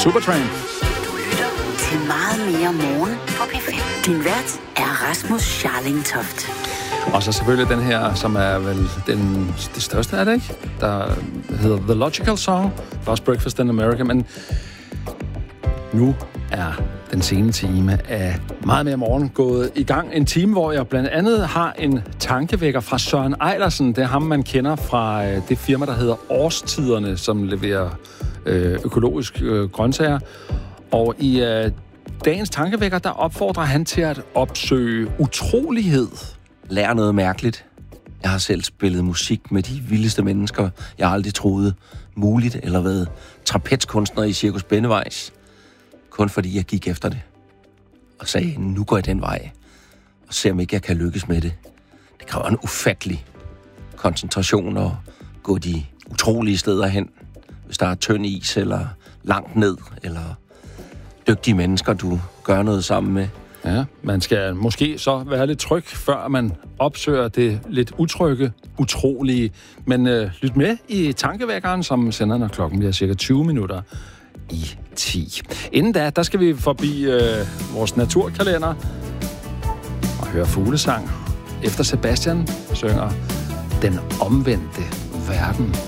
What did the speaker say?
Supertramp. Du lytter til Meget mere morgen på P5. Din vært er Rasmus Scharling Toft. Og så selvfølgelig den her, som er vel det største, er det ikke? Der hedder The Logical Song. Lost Breakfast in America. Men nu er den sene time af Meget mere morgen gået i gang. En time, hvor jeg blandt andet har en tankevækker fra Søren Eilersen. Det er ham, man kender fra det firma, der hedder Årstiderne, som leverer økologisk grøntsager. Og i dagens tankevækker, der opfordrer han til at opsøge utrolighed. Lær noget mærkeligt. Jeg har selv spillet musik med de vildeste mennesker, jeg aldrig troede muligt, eller været trapezkunstner i Cirkus Bennevejs. Kun fordi jeg gik efter det. Og sagde, nu går jeg den vej. Og ser om ikke jeg kan lykkes med det. Det kræver en ufattelig koncentration at gå de utrolige steder hen. Hvis der er tynd is, eller langt ned, eller dygtige mennesker, du gør noget sammen med. Ja, man skal måske så være lidt tryg, før man opsøger det lidt utrygge, utrolige. Men lyt med i tankevækkeren, som sender, når klokken bliver cirka 20 minutter i 10. Inden da, der skal vi forbi vores naturkalender og høre fuglesang. Efter Sebastian synger Den omvendte verden.